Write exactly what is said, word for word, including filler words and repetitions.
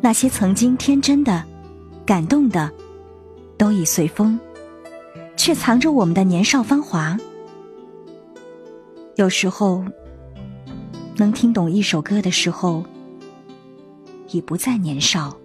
那些曾经天真的、感动的，都已随风，却藏着我们的年少芳华。有时候，能听懂一首歌的时候，已不再年少。